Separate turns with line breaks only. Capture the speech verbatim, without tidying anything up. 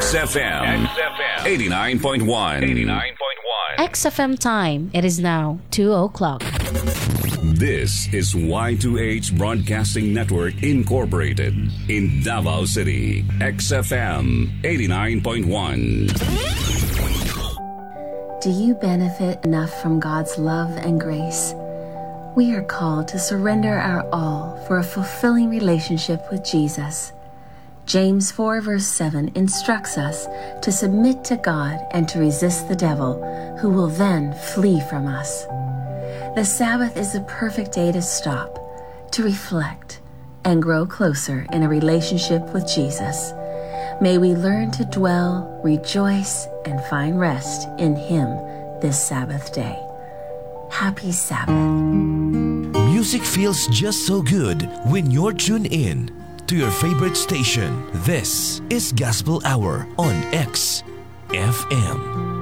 X F M. X F M. eighty-nine point one. eighty-nine point one.
X F M time. It is now two o'clock.
This is Y two H Broadcasting Network Incorporated in Davao City. X F M eighty-nine point one.
Do you benefit enough from God's love and grace? We are called to surrender our all for a fulfilling relationship with Jesus. James four verse seven instructs us to submit to God and to resist the devil, who will then flee from us. The Sabbath is the perfect day to stop, to reflect, and grow closer in a relationship with Jesus. May we learn to dwell, rejoice, and find rest in Him this Sabbath day. Happy Sabbath.
Music feels just so good when you're tuned in to your favorite station. This is Gospel Hour on X F M.